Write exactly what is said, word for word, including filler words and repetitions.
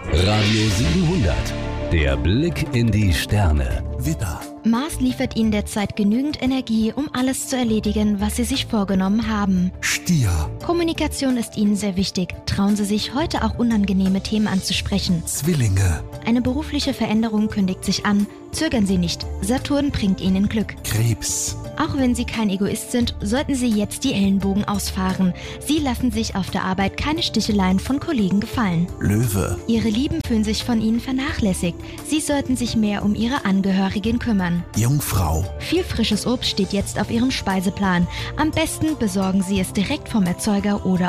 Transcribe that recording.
Radio siebenhundert. Der Blick in die Sterne. Widder. Mars liefert Ihnen derzeit genügend Energie, um alles zu erledigen, was Sie sich vorgenommen haben. Stier. Kommunikation ist Ihnen sehr wichtig. Trauen Sie sich, heute auch unangenehme Themen anzusprechen. Zwillinge. Eine berufliche Veränderung kündigt sich an. Zögern Sie nicht. Saturn bringt Ihnen Glück. Krebs. Auch wenn Sie kein Egoist sind, sollten Sie jetzt die Ellenbogen ausfahren. Sie lassen sich auf der Arbeit keine Sticheleien von Kollegen gefallen. Löwe. Ihre Lieben fühlen sich von Ihnen vernachlässigt. Sie sollten sich mehr um Ihre Angehörigen kümmern. Jungfrau. Viel frisches Obst steht jetzt auf Ihrem Speiseplan. Am besten besorgen Sie es direkt vom Erzeuger oder